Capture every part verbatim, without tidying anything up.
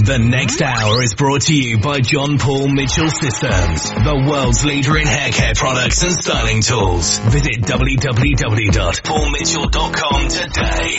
The next hour is brought to you by John Paul Mitchell Systems, the world's leader in hair care products and styling tools. Visit w w w dot paul mitchell dot com today.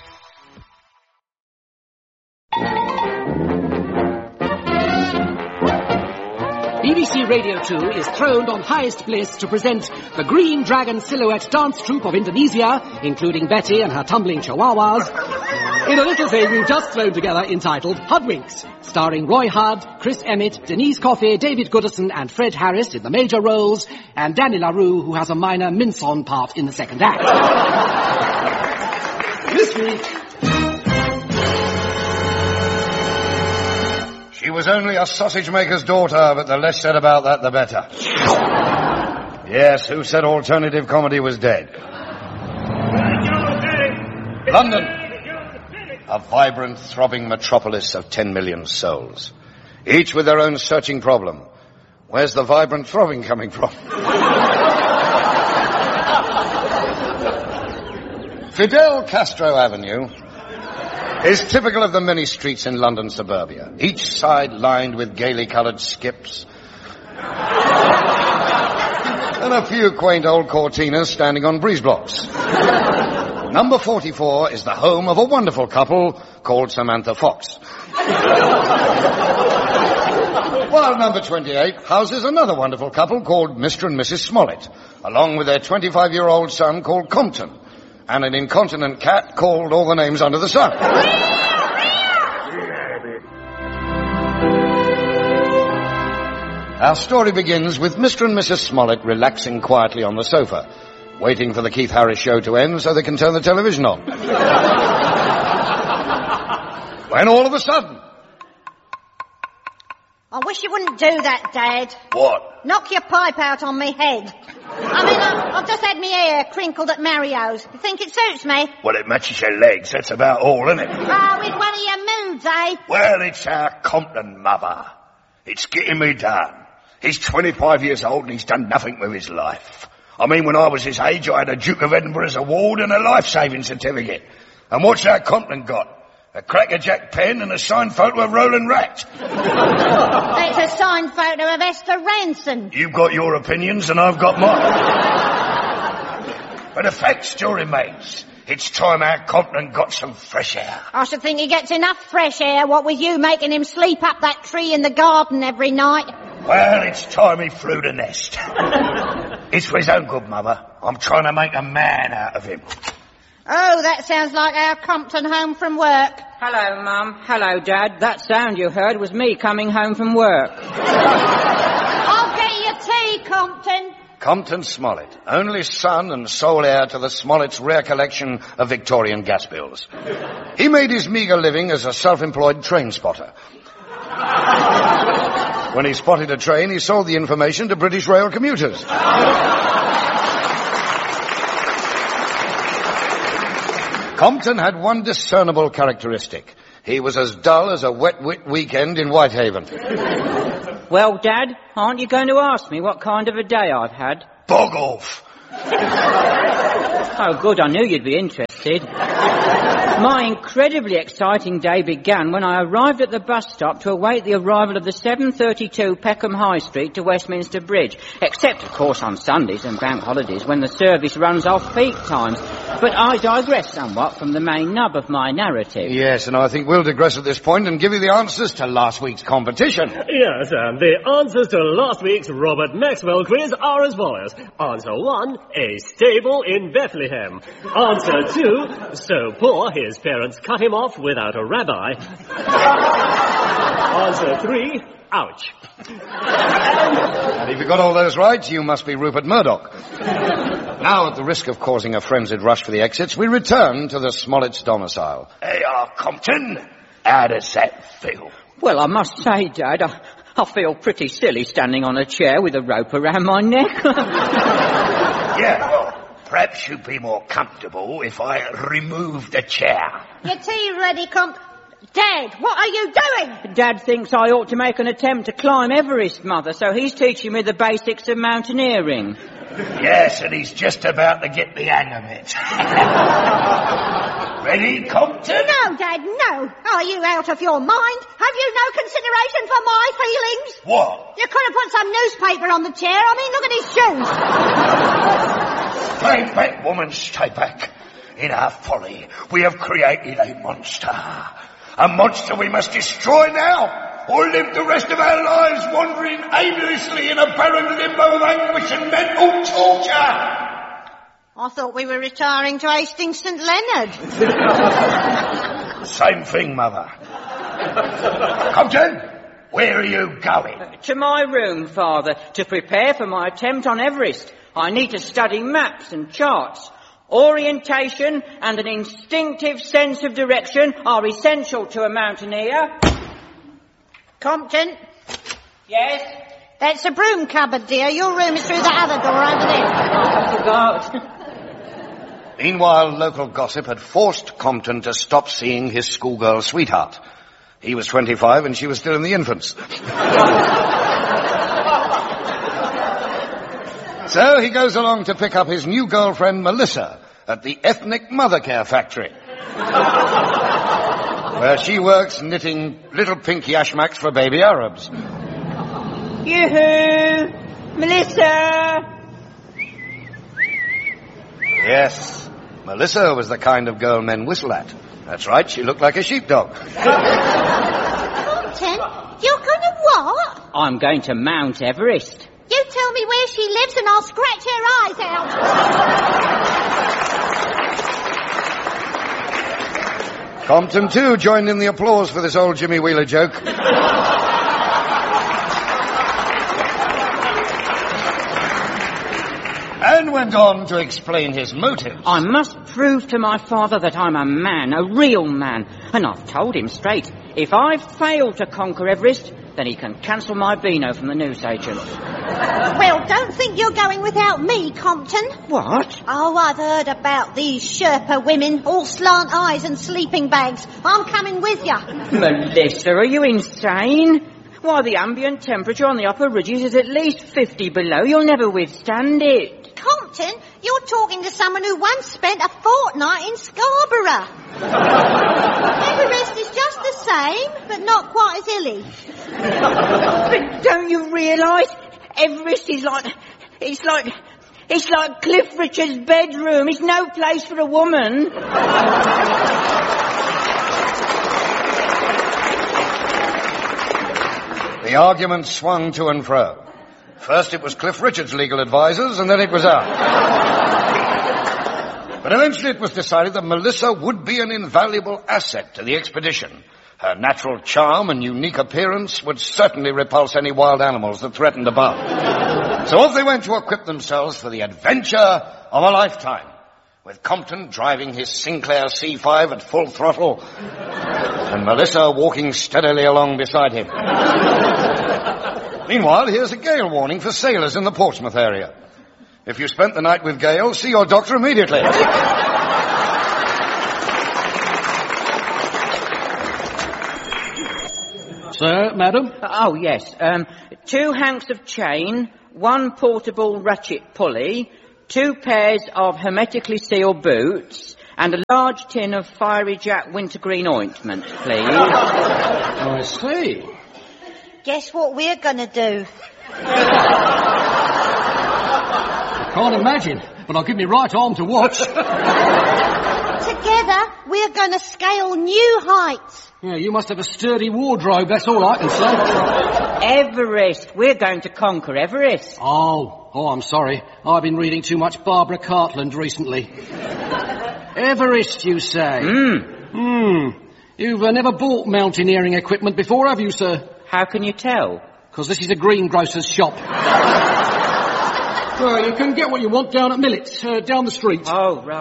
B B C Radio two is throned on highest bliss to present the Green Dragon Silhouette Dance Troupe of Indonesia, including Betty and her tumbling chihuahuas, in a little thing we've just thrown together entitled Hoodwinks, starring Roy Hudd, Chris Emmett, Denise Coffey, David Goodison and Fred Harris in the major roles, and Danny LaRue, who has a minor mince-on part in the second act. This week... She was only a sausage-maker's daughter, but the less said about that, the better. Yes, who said alternative comedy was dead? London, a vibrant, throbbing metropolis of ten million souls, each with their own searching problem. Where's the vibrant throbbing coming from? Fidel Castro Avenue is typical of the many streets in London suburbia, each side lined with gaily coloured skips and a few quaint old cortinas standing on breeze blocks. Number forty-four is the home of a wonderful couple called Samantha Fox. While number twenty-eight houses another wonderful couple called Mister and Missus Smollett, along with their twenty-five-year-old son called Compton, and an incontinent cat called all the names under the sun. Our story begins with Mister and Missus Smollett relaxing quietly on the sofa, waiting for the Keith Harris show to end so they can turn the television on. When all of a sudden... I wish you wouldn't do that, Dad. What? Knock your pipe out on me head. I mean, I've, I've just had me hair crinkled at Mario's. You think it suits me? Well, it matches your legs. That's about all, isn't it? Ah, oh, in one of your moods, eh? Well, it's our Compton, Mother. It's getting me done. He's twenty-five years old and he's done nothing with his life. I mean, when I was his age, I had a Duke of Edinburgh's award and a life-saving certificate. And what's that Compton got? A crackerjack pen and a signed photo of Roland Rat. It's a signed photo of Esther Ranson. You've got your opinions and I've got mine. But the fact still remains. It's time our Compton got some fresh air. I should think he gets enough fresh air, what with you making him sleep up that tree in the garden every night. Well, it's time he flew the nest. It's for his own good, Mother. I'm trying to make a man out of him. Oh, that sounds like our Compton home from work. Hello, Mum. Hello, Dad. That sound you heard was me coming home from work. I'll get you tea, Compton. Compton Smollett, only son and sole heir to the Smollett's rare collection of Victorian gas bills. He made his meagre living as a self-employed train spotter. When he spotted a train, he sold the information to British rail commuters. Compton had one discernible characteristic. He was as dull as a wet, wet weekend in Whitehaven. Well, Dad, aren't you going to ask me what kind of a day I've had? Bog off! Oh, good, I knew you'd be interested. My incredibly exciting day began when I arrived at the bus stop to await the arrival of the seven thirty-two Peckham High Street to Westminster Bridge. Except, of course, on Sundays and bank holidays when the service runs off peak times. But I digress somewhat from the main nub of my narrative. Yes, and I think we'll digress at this point and give you the answers to last week's competition. Yes, and the answers to last week's Robert Maxwell quiz are as follows. Answer one, a stable in Bethlehem. Answer two, so poor his parents cut him off without a rabbi. Answer three, ouch. And if you got all those right, you must be Rupert Murdoch. Now, at the risk of causing a frenzied rush for the exits, we return to the Smollett's domicile. Hey, uh, Compton, how does that feel? Well, I must say, Dad, I, I feel pretty silly standing on a chair with a rope around my neck. Yeah, well, perhaps you'd be more comfortable if I removed the chair. Your tea ready, Comp... Dad, what are you doing? Dad thinks I ought to make an attempt to climb Everest, Mother, so he's teaching me the basics of mountaineering. Yes, and he's just about to get the hang of it. Ready, Compton? No, Dad, no. Are you out of your mind? Have you no consideration for my feelings? What? You could have put some newspaper on the chair. I mean, look at his shoes. Stay back, woman, stay back. In our folly, we have created a monster. A monster we must destroy now, or live the rest of our lives wandering aimlessly in a barren limbo of anguish and mental torture. I thought we were retiring to Hastings St Leonard. Same thing, Mother. Compton, where are you going? To my room, Father, to prepare for my attempt on Everest. I need to study maps and charts. Orientation and an instinctive sense of direction are essential to a mountaineer. Compton? Yes? That's a broom cupboard, dear. Your room is through the other door over there. I forgot. Meanwhile, local gossip had forced Compton to stop seeing his schoolgirl sweetheart. He was twenty-five and she was still in the infants. So he goes along to pick up his new girlfriend, Melissa, at the Ethnic Mother Care Factory, where she works knitting little pink yashmaks for baby Arabs. Yoo-hoo! Melissa! Yes, Melissa was the kind of girl men whistle at. That's right, she looked like a sheepdog. Compton, you're gonna what? I'm going to Mount Everest. You tell me where she lives and I'll scratch her eyes out. Compton, too, joined in the applause for this old Jimmy Wheeler joke. And went on to explain his motives. I must prove to my father that I'm a man, a real man. And I've told him straight, if I fail to conquer Everest, then he can cancel my Beano from the newsagent. Well, don't think you're going without me, Compton. What? Oh, I've heard about these Sherpa women, all slant eyes and sleeping bags. I'm coming with you. Melissa, are you insane? Why, the ambient temperature on the upper ridges is at least fifty below. You'll never withstand it. Compton, you're talking to someone who once spent a fortnight in Scarborough. Everest is just the same, but not quite as hilly. But don't you realise? Everest is like... It's like... It's like Cliff Richard's bedroom. It's no place for a woman. The argument swung to and fro. First it was Cliff Richard's legal advisers, and then it was ours. But eventually it was decided that Melissa would be an invaluable asset to the expedition. Her natural charm and unique appearance would certainly repulse any wild animals that threatened above. So off they went to equip themselves for the adventure of a lifetime, with Compton driving his Sinclair C five at full throttle and Melissa walking steadily along beside him. Meanwhile, here's a gale warning for sailors in the Portsmouth area. If you spent the night with Gale, see your doctor immediately. Sir, madam? Oh, yes. Um, two hanks of chain, one portable ratchet pulley, two pairs of hermetically sealed boots, and a large tin of Fiery Jack wintergreen ointment, please. I see. Guess what we're gonna do? I can't imagine, but I'll give me right arm to watch. Together, we're gonna scale new heights. Yeah, you must have a sturdy wardrobe, that's all I can say. Everest. We're going to conquer Everest. Oh, oh, I'm sorry. I've been reading too much Barbara Cartland recently. Everest, you say? Hmm. Hmm. You've uh, never bought mountaineering equipment before, have you, sir? How can you tell? Because this is a greengrocer's shop. Well, you can get what you want down at Millet's, uh, down the street. Oh, right.